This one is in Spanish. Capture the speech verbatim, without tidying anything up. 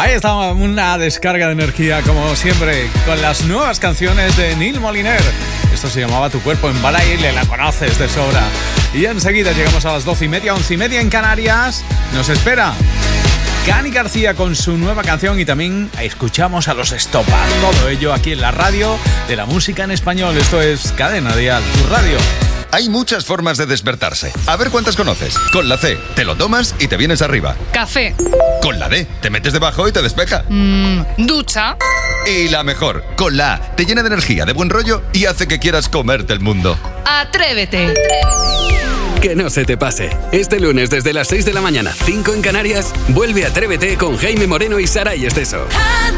Ahí está una descarga de energía, como siempre, con las nuevas canciones de Neil Moliner. Esto se llamaba Tu cuerpo en baile, la conoces de sobra. Y enseguida llegamos a las doce y media, once y media en Canarias. Nos espera Cani García con su nueva canción y también escuchamos a los Estopa. Todo ello aquí en la radio de la música en español. Esto es Cadena Dial, tu radio. Hay muchas formas de despertarse. A ver cuántas conoces. Con la C, te lo tomas y te vienes arriba. Café. Con la D, te metes debajo y te despeja. Mm, ducha. Y la mejor, con la A, te llena de energía, de buen rollo y hace que quieras comerte el mundo. Atrévete. Que no se te pase. Este lunes desde las seis de la mañana, cinco en Canarias, vuelve Atrévete con Jaime Moreno y Saray Esteso.